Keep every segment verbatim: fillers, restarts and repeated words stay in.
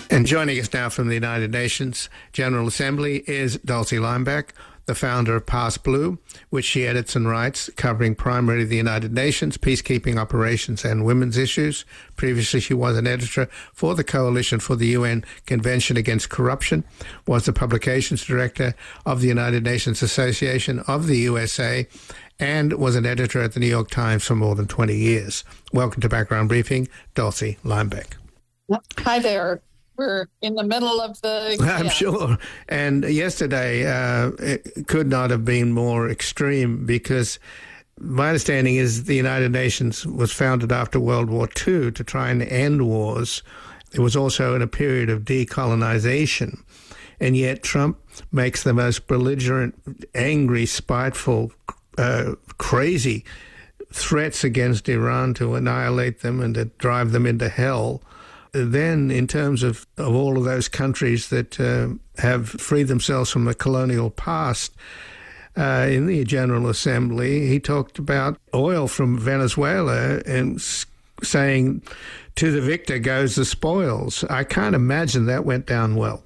And joining us now from the United Nations General Assembly is Dulcie Limbeck, the founder of Past Blue, which she edits and writes, covering primarily the United Nations, peacekeeping operations and women's issues. Previously, she was an editor for the Coalition for the U N Convention Against Corruption, was the publications director of the United Nations Association of the U S A, and was an editor at the New York Times for more than twenty years. Welcome to Background Briefing, Dulcie Limbeck. Hi there. We're in the middle of the... I'm yeah. sure. And yesterday, uh, it could not have been more extreme because my understanding is the United Nations was founded after World War Two to try and end wars. It was also in a period of decolonization. And yet Trump makes the most belligerent, angry, spiteful, uh, crazy threats against Iran to annihilate them and to drive them into hell. Then, in terms of, of all of those countries that uh, have freed themselves from the colonial past, uh, in the General Assembly, he talked about oil from Venezuela and s- saying, to the victor goes the spoils. I can't imagine that went down well.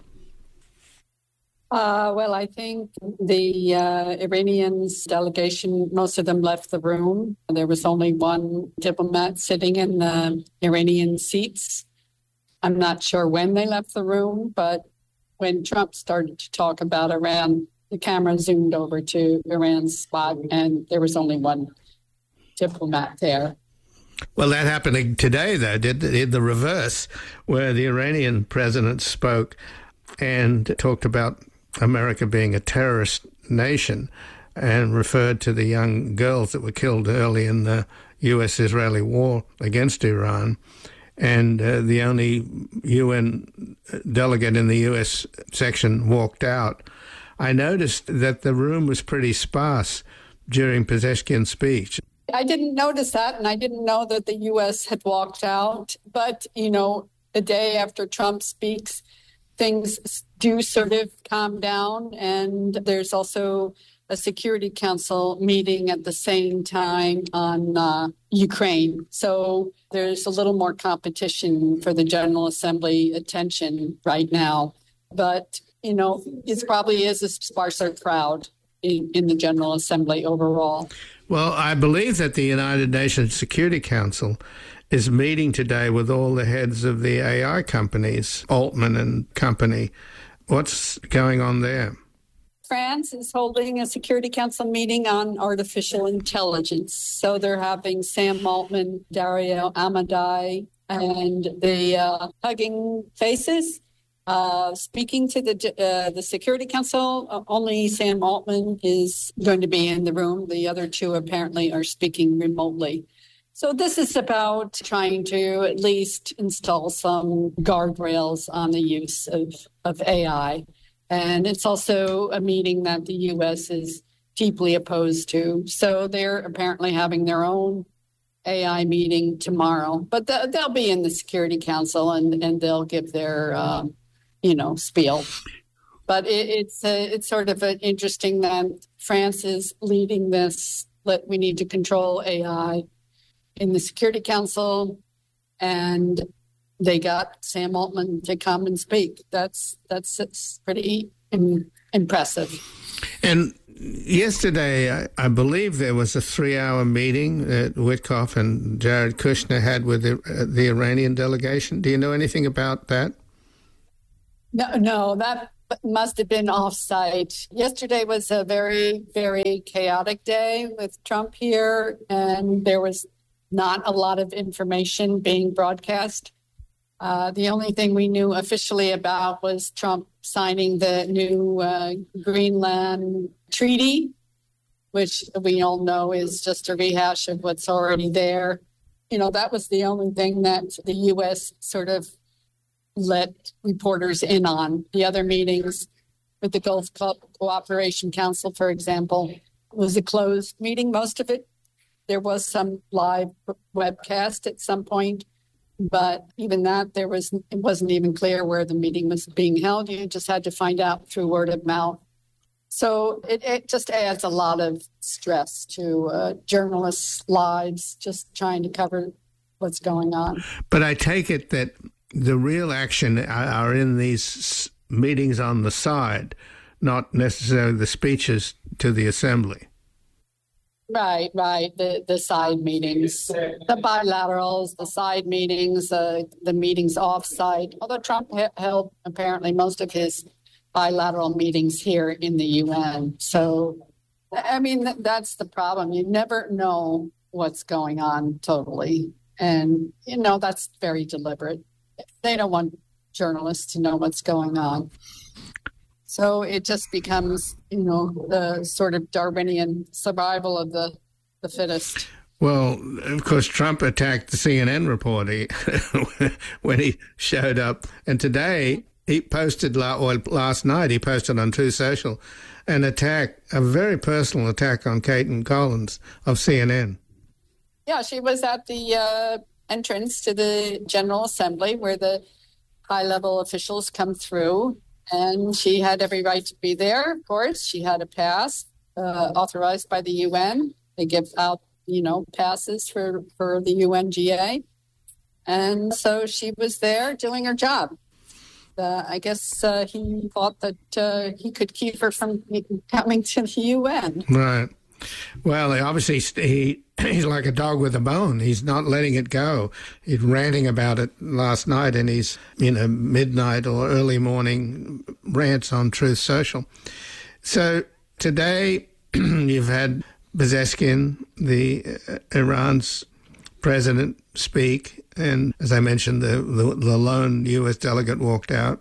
Uh, well, I think the uh, Iranians delegation, most of them left the room. There was only one diplomat sitting in the Iranian seats. I'm not sure when they left the room, but when Trump started to talk about Iran, the camera zoomed over to Iran's spot, and there was only one diplomat there. Well, that happened today, though, did in the reverse, where the Iranian president spoke and talked about America being a terrorist nation and referred to the young girls that were killed early in the U S Israeli war against Iran. And uh, the only U N delegate in the U S section walked out. I noticed that the room was pretty sparse during Pezeshkian's speech. I didn't notice that, and I didn't know that the U S had walked out. But, you know, the day after Trump speaks, things do sort of calm down. And there's also a Security Council meeting at the same time on uh, Ukraine. So there's a little more competition for the General Assembly attention right now. But, you know, it probably is a sparser crowd in, in the General Assembly overall. Well, I believe that the United Nations Security Council is meeting today with all the heads of the A I companies, Altman and company. What's going on there? France is holding a Security Council meeting on artificial intelligence. So they're having Sam Altman, Dario Amodei, and the uh, Hugging Faces uh, speaking to the uh, the Security Council. Uh, only Sam Altman is going to be in the room. The other two apparently are speaking remotely. So this is about trying to at least install some guardrails on the use of, of A I. And it's also a meeting that the U S is deeply opposed to. So they're apparently having their own A I meeting tomorrow. But the, they'll be in the Security Council and, and they'll give their, um, you know, spiel. But it, it's a, it's sort of an interesting that France is leading this, let, we need to control A I in the Security Council, and they got Sam Altman to come and speak. That's that's, that's pretty im- impressive. And yesterday, I, I believe there was a three-hour meeting that Witkoff and Jared Kushner had with the, uh, the Iranian delegation. Do you know anything about that? No, no, that must have been off-site. Yesterday was a very, very chaotic day with Trump here, and there was not a lot of information being broadcast. Uh, the only thing we knew officially about was Trump signing the new uh, Greenland Treaty, which we all know is just a rehash of what's already there. You know, that was the only thing that the U S sort of let reporters in on. The other meetings with the Gulf Co- Cooperation Council, for example, was a closed meeting, most of it. There was some live webcast at some point, but even that, there was it wasn't even clear where the meeting was being held. You just had to find out through word of mouth. So it, it just adds a lot of stress to uh, journalists' lives, just trying to cover what's going on. But I take it that the real action are, are in these meetings on the side, not necessarily the speeches to the assembly. Right, right. The the side meetings, the bilaterals, the side meetings, uh, the meetings off-site. Although Trump ha- held apparently most of his bilateral meetings here in the U N. So, I mean, th- that's the problem. You never know what's going on totally. And, you know, that's very deliberate. They don't want journalists to know what's going on. So it just becomes, you know, the sort of Darwinian survival of the, the fittest. Well, of course, Trump attacked the C N N reporter when he showed up. And today he posted, or last night he posted on Truth Social, an attack, a very personal attack on Kaitlan Collins of C N N. Yeah, she was at the uh, entrance to the General Assembly where the high-level officials come through. And she had every right to be there, of course. She had a pass uh, authorized by the U N. They give out, you know, passes for, for the U N G A. And so she was there doing her job. Uh, I guess uh, he thought that uh, he could keep her from coming to the U N. Right. Well, obviously, he he's like a dog with a bone. He's not letting it go. He's ranting about it last night in his, you know, midnight or early morning rants on Truth Social. So today you've had Bezeshkian, the uh, Iran's president, speak, and as I mentioned, the, the, the lone U S delegate walked out.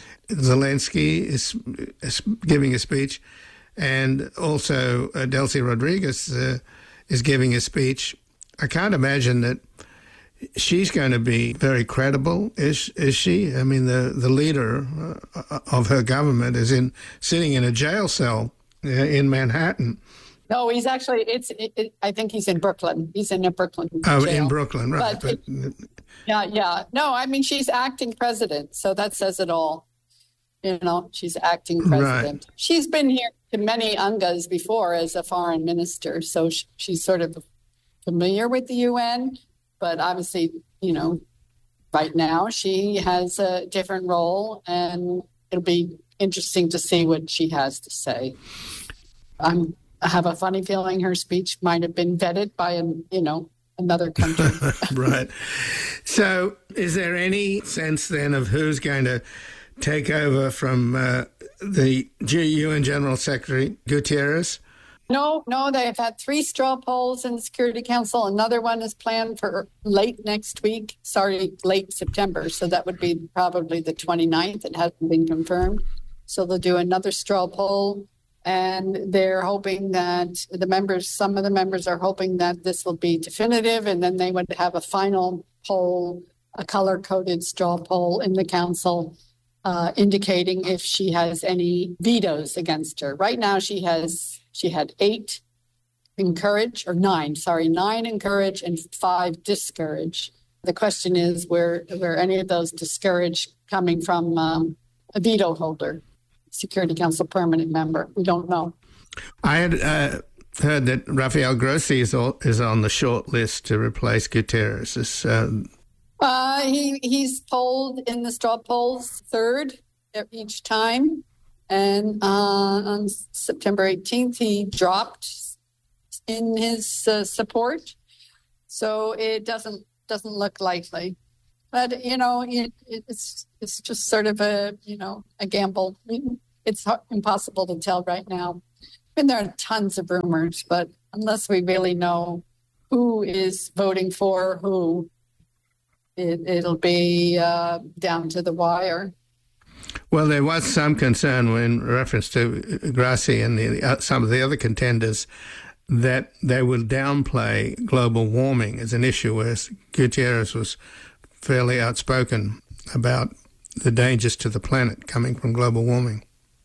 Zelensky is, is giving a speech. And also uh, Delcy Rodriguez uh, is giving a speech. I can't imagine that she's going to be very credible, is is she? I mean, the, the leader uh, of her government is in sitting in a jail cell uh, in Manhattan. No, he's actually, it's. It, it, I think he's in Brooklyn. He's in a Brooklyn Oh, jail. in Brooklyn, right. But but, it, yeah, yeah. No, I mean, she's acting president, so that says it all. You know, she's acting president. Right. She's been here to many UNGAs before as a foreign minister, so she, she's sort of familiar with the U N, but obviously, you know, right now she has a different role, and it'll be interesting to see what she has to say. I'm, I have a funny feeling her speech might have been vetted by, a, you know, another country. Right. So is there any sense then of who's going to take over from uh, the U N General Secretary Guterres? No, no, they've had three straw polls in the Security Council. Another one is planned for late next week, sorry, late September. So that would be probably the twenty-ninth. It hasn't been confirmed. So they'll do another straw poll. And they're hoping that the members, some of the members are hoping that this will be definitive. And then they would have a final poll, a color-coded straw poll in the council, Uh, indicating if she has any vetoes against her. Right now, she has she had eight encourage, or nine, sorry, nine encourage and five discourage. The question is, where where any of those discourage coming from um, a veto holder, Security Council permanent member? We don't know. I had uh, heard that Rafael Grossi is, all, is on the short list to replace Guterres. Is, uh, Uh, he he's polled in the straw polls third each time, and uh, on September eighteenth he dropped in his uh, support, so it doesn't doesn't look likely. But you know, it, it's it's just sort of a you know a gamble. It's impossible to tell right now. I mean, there are tons of rumors, but unless we really know who is voting for who, It, it'll be uh, down to the wire. Well, there was some concern in reference to Grassi and the, uh, some of the other contenders that they will downplay global warming as an issue, whereas Guterres was fairly outspoken about the dangers to the planet coming from global warming.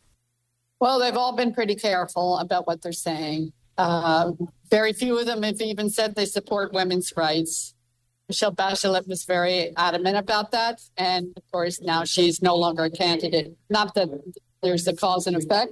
Well, they've all been pretty careful about what they're saying. Uh, very few of them have even said they support women's rights. Michelle Bachelet was very adamant about that. And, of course, now she's no longer a candidate. Not that there's a cause and effect.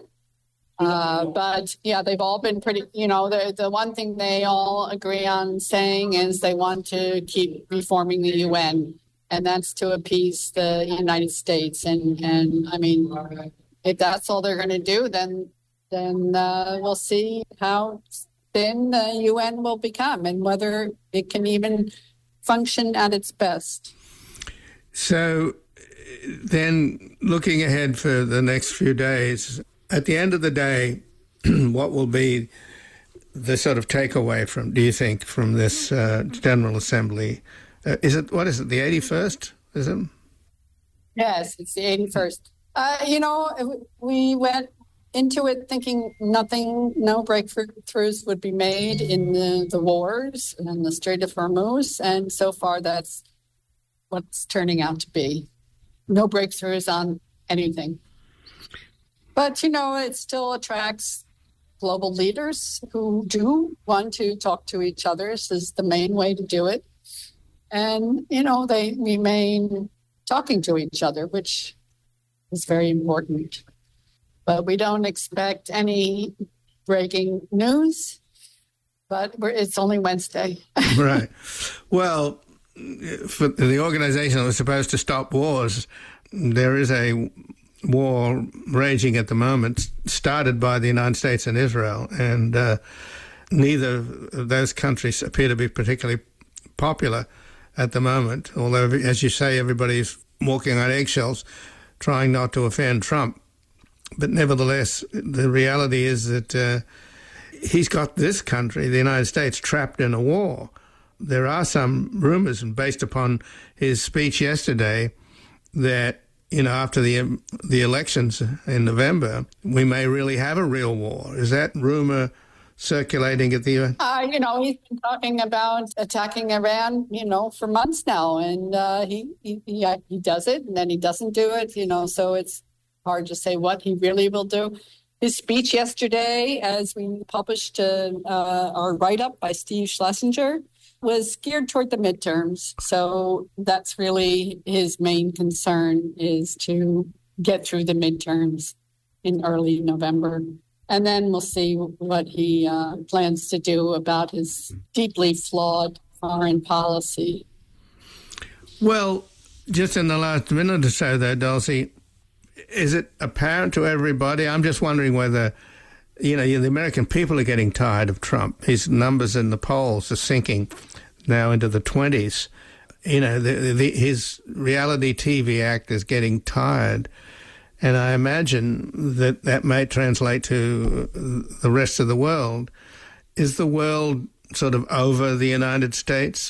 Uh, but, yeah, they've all been pretty, you know, the, the one thing they all agree on saying is they want to keep reforming the U N. and that's to appease the United States. And, and I mean, if that's all they're going to do, then then uh, we'll see how thin the U N will become and whether it can even function at its best. So then looking ahead for the next few days, at the end of the day, what will be the sort of takeaway from, do you think, from this uh, General Assembly? Uh, is it, what is it, the eighty-first, is it? Yes, it's the eighty-first. Uh, you know, we went into it thinking nothing, no breakthroughs would be made in the, the wars and the Strait of Hormuz. And so far, that's what's turning out to be. No breakthroughs on anything. But, you know, it still attracts global leaders who do want to talk to each other. This is the main way to do it. And, you know, they remain talking to each other, which is very important. But we don't expect any breaking news, but we're, it's only Wednesday. Right. Well, for the organization that was supposed to stop wars, there is a war raging at the moment, started by the United States and Israel, and uh, neither of those countries appear to be particularly popular at the moment, although, as you say, everybody's walking on eggshells, trying not to offend Trump. But nevertheless, the reality is that uh, he's got this country, the United States, trapped in a war. There are some rumors, and based upon his speech yesterday, that, you know, after the the elections in November, we may really have a real war. Is that rumor circulating at the U N? Uh, you know, he's been talking about attacking Iran, you know, for months now, and uh, he, he he he does it, and then he doesn't do it, you know, so it's hard to say what he really will do. His speech yesterday, as we published uh, uh, our write-up by Steve Schlesinger, was geared toward the midterms. So that's really his main concern, is to get through the midterms in early November. And then we'll see what he uh, plans to do about his deeply flawed foreign policy. Well, just in the last minute or so, though, Dulcie, is it apparent to everybody? I'm just wondering whether, you know, the American people are getting tired of Trump. His numbers in the polls are sinking now into the twenties. You know, the, the, his reality T V act is getting tired. And I imagine that that may translate to the rest of the world. Is the world sort of over the United States?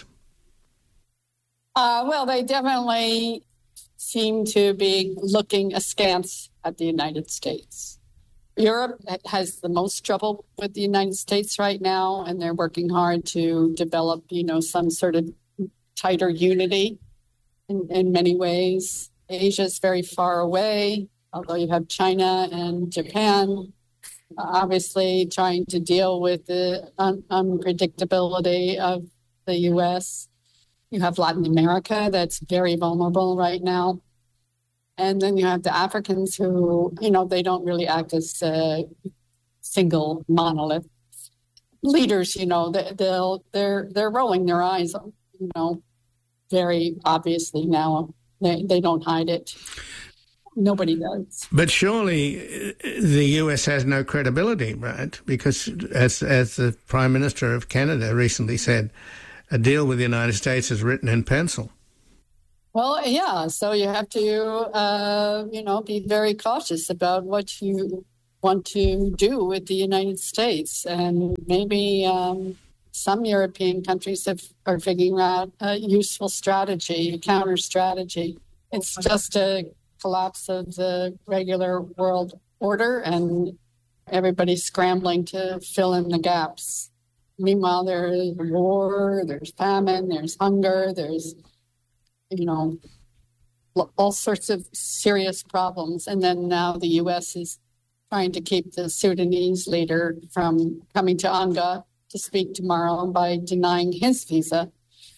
Uh, well, they definitely seem to be looking askance at the United States. Europe has the most trouble with the United States right now, and they're working hard to develop, you know, some sort of tighter unity in, in many ways. Asia is very far away, although you have China and Japan, obviously trying to deal with the un- unpredictability of the U S. You have Latin America that's very vulnerable right now. And then you have the Africans who, you know, they don't really act as a single monolith. Leaders, you know, they, they'll, they're they're rolling their eyes, you know, very obviously now. They they don't hide it. Nobody does. But surely the U S has no credibility, right? Because as as the Prime Minister of Canada recently said, a deal with the United States is written in pencil. Well, yeah. So you have to, uh, you know, be very cautious about what you want to do with the United States. And maybe um, some European countries have, are figuring out a useful strategy, a counter strategy. It's just a collapse of the regular world order, and everybody's scrambling to fill in the gaps. Meanwhile, there is war, there's famine, there's hunger, there's, you know, all sorts of serious problems. And then now the U S is trying to keep the Sudanese leader from coming to UNGA to speak tomorrow by denying his visa.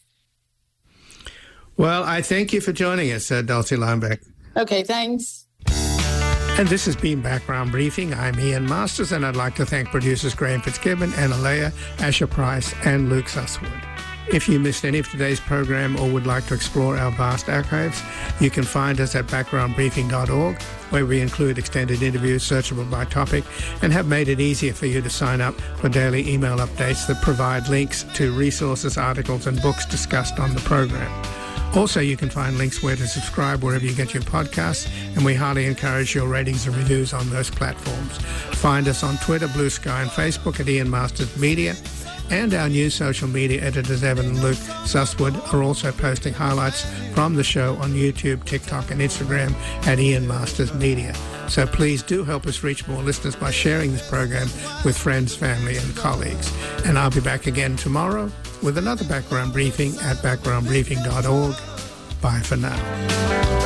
Well, I thank you for joining us, uh, Dulcie Linebeck. Okay, thanks. And this has been Background Briefing. I'm Ian Masters, and I'd like to thank producers Graham Fitzgibbon and Alea, Asher Price, and Luke Susswood. If you missed any of today's program or would like to explore our vast archives, you can find us at background briefing dot org, where we include extended interviews searchable by topic and have made it easier for you to sign up for daily email updates that provide links to resources, articles and books discussed on the program. Also, you can find links where to subscribe wherever you get your podcasts, and we highly encourage your ratings and reviews on those platforms. Find us on Twitter, Blue Sky and Facebook at Ian Masters Media. And our new social media editors, Evan and Luke Susswood, are also posting highlights from the show on YouTube, TikTok and Instagram at Ian Masters Media. So please do help us reach more listeners by sharing this program with friends, family and colleagues. And I'll be back again tomorrow with another background briefing at background briefing dot org. Bye for now.